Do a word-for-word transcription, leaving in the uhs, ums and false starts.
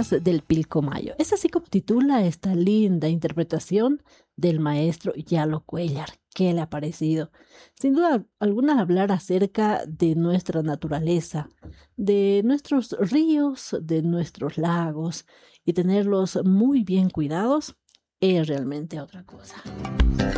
Aguas del Pilcomayo. Es así como titula esta linda interpretación del maestro Yalo Cuellar. ¿Qué le ha parecido? Sin duda alguna, hablar acerca de nuestra naturaleza, de nuestros ríos, de nuestros lagos y tenerlos muy bien cuidados es realmente otra cosa.